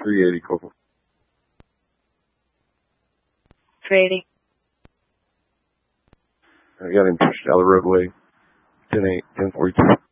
380, Coco. 380. I got him pushed out of the roadway. 10-8, 10-42.